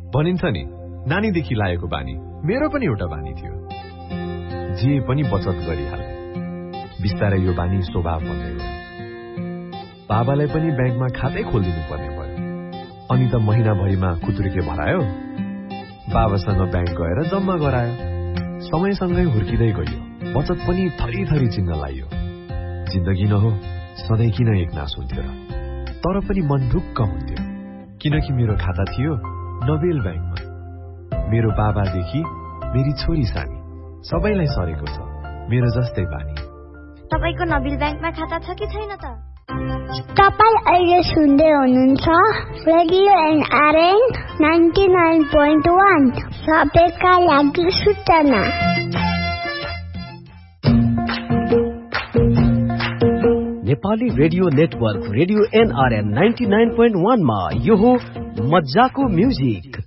भनिन्छ नि, नानीदेखि लागेको बानी। मेरो पनि एउटा बानी थियो, जे पनि बचत गरिहाल्ने। बिस्तारै यो बानी स्वभाव बन्दै गयो। बाबालाई पनि ब्याङ्कमा खातै खोलिदिनु पर्ने भयो। अनि त महिनाभरिमा खुत्रुके भरायो, बाबासँग ब्याङ्क गएर जम्मा गरायो। समयसँगै हुर्किँदै गयो, बचत पनि थरी थरी चिन्न लाग्यो। जिन्दगी न हो, सधैँ किन एकनास हुन्थ्यो र? तर पनि मन ढुक्क हुन्थ्यो, किनकि मेरो खाता थियो नोबेल ब्याङ्कमा। मेरो बाबादेखि मेरी छोरी सानी सबैलाई सरेको छ मेरो जस्तै बानी। तपाईको नोबेल ब्याङ्कमा खाता छ कि छैन त? तपाईं अहिले सुन्दै हुनुहुन्छ रेडियो एनआरएन 99.1 सबैका लागि सूचना। Nepali radio network radio NRN 99.1 मा यो हो मज्जाको म्युजिक।